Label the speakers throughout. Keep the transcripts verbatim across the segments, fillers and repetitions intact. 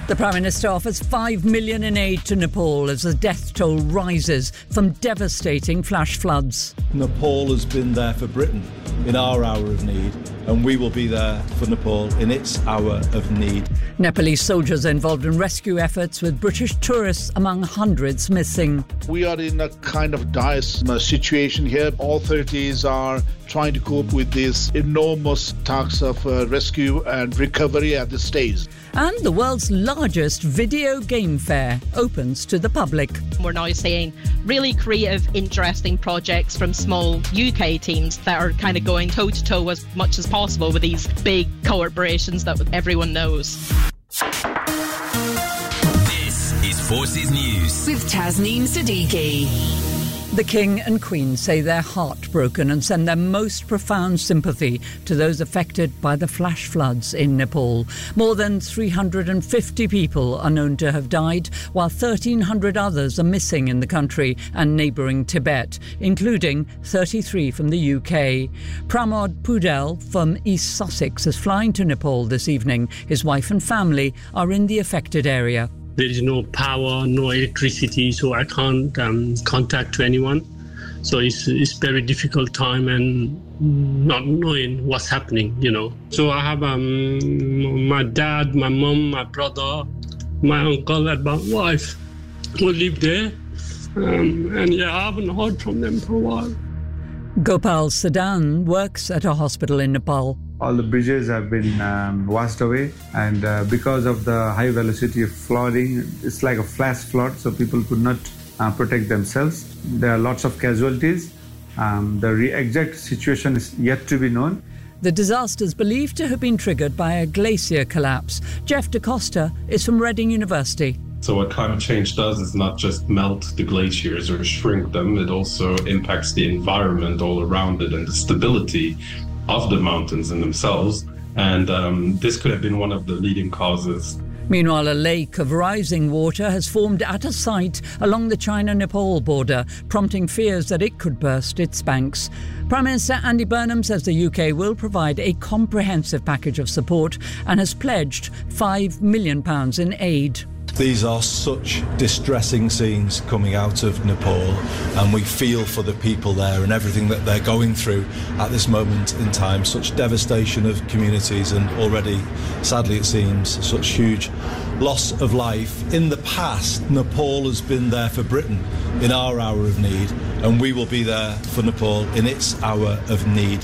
Speaker 1: The Prime Minister offers five million in aid to Nepal as the death toll rises from devastating flash floods.
Speaker 2: Nepal has been there for Britain in our hour of need, and we will be there for Nepal in its hour of need.
Speaker 1: Nepalese soldiers are involved in rescue efforts, with British tourists among hundreds missing.
Speaker 3: We are in a kind of dire situation here. Authorities are trying to cope with this enormous task of uh, rescue and recovery at this stage.
Speaker 1: And the world's largest video game fair opens to the public.
Speaker 4: We're now seeing really creative, interesting projects from small U K teams that are kind of going toe-to-toe as much as possible with these big corporations that everyone knows.
Speaker 5: This is Forces News
Speaker 6: with Tasneem Siddiqui.
Speaker 1: The King and Queen say they're heartbroken and send their most profound sympathy to those affected by the flash floods in Nepal. More than three hundred fifty people are known to have died, while thirteen hundred others are missing in the country and neighbouring Tibet, including thirty-three from the U K. Pramod Pudel from East Sussex is flying to Nepal this evening. His wife and family are in the affected area.
Speaker 7: There is no power, no electricity, so I can't um, contact to anyone. So it's it's very difficult time and not knowing what's happening, you know. So I have um, my dad, my mom, my brother, my uncle, and my wife who live there. Um, and yeah, I haven't heard from them for a while.
Speaker 1: Gopal Sadan works at a hospital in Nepal.
Speaker 8: All the bridges have been um, washed away, and uh, because of the high velocity of flooding, it's like a flash flood, so people could not uh, protect themselves. There are lots of casualties. Um, the re- exact situation is yet to be known.
Speaker 1: The disaster is believed to have been triggered by a glacier collapse. Jeff DaCosta is from Reading University.
Speaker 9: So what climate change does is not just melt the glaciers or shrink them, it also impacts the environment all around it and the stability of the mountains in themselves. And um, this could have been one of the leading causes.
Speaker 1: Meanwhile, a lake of rising water has formed at a site along the China-Nepal border, prompting fears that it could burst its banks. Prime Minister Andy Burnham says the U K will provide a comprehensive package of support and has pledged five million pounds in aid.
Speaker 2: These are such distressing scenes coming out of Nepal, and we feel for the people there and everything that they're going through at this moment in time. Such devastation of communities, and already, sadly it seems, such huge loss of life. In the past, Nepal has been there for Britain in our hour of need, and we will be there for Nepal in its hour of need.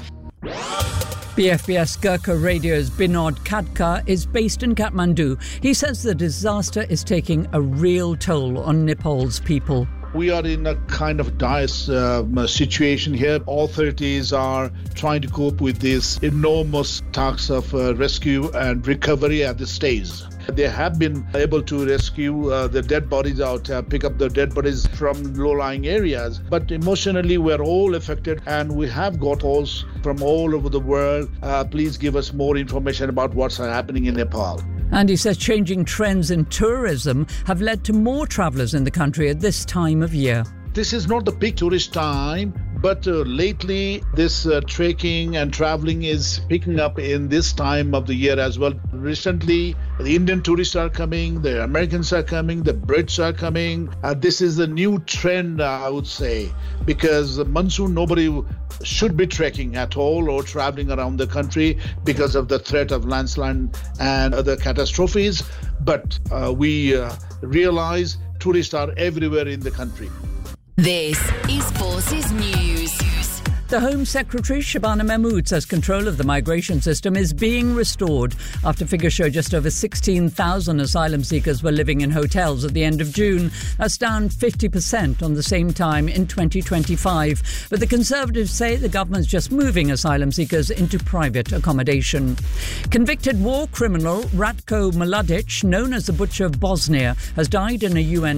Speaker 1: B F B S Gurkha Radio's Binod Khadka is based in Kathmandu. He says the disaster is taking a real toll on Nepal's people.
Speaker 3: We are in a kind of dire uh, situation here. Authorities are trying to cope with this enormous task of uh, rescue and recovery at this stage. They have been able to rescue uh, the dead bodies out, uh, pick up the dead bodies from low-lying areas. But emotionally, we're all affected, and we have got calls from all over the world. Uh, please give us more information about what's happening in Nepal.
Speaker 1: And he says changing trends in tourism have led to more travellers in the country at this time of year.
Speaker 3: This is not the peak tourist time, but uh, lately this uh, trekking and travelling is picking up in this time of the year as well. Recently, the Indian tourists are coming, the Americans are coming, the Brits are coming. Uh, this is a new trend, uh, I would say, because the monsoon, nobody should be trekking at all or travelling around the country because of the threat of landslide and other catastrophes. But uh, we uh, realize tourists are everywhere in the country.
Speaker 6: This is Forces News.
Speaker 1: The Home Secretary, Shabana Mahmood, says control of the migration system is being restored after figures show just over sixteen thousand asylum seekers were living in hotels at the end of June. That's down fifty percent on the same time in twenty twenty-five. But the Conservatives say the government's just moving asylum seekers into private accommodation. Convicted war criminal Ratko Mladic, known as the Butcher of Bosnia, has died in a U N